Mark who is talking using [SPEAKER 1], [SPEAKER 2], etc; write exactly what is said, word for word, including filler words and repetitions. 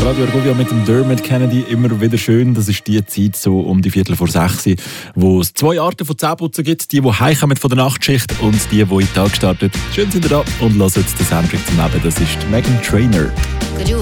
[SPEAKER 1] Radio Argovia mit dem Dermot Kennedy. Immer wieder schön. Das ist die Zeit, so um die Viertel vor sechs, wo es zwei Arten von Zähneputzen gibt. Die, die heimkommen von der Nachtschicht und die, die in den Tag starten. Schön sind ihr da und hört den Soundtrack zum Leben. Das ist Meghan Trainor.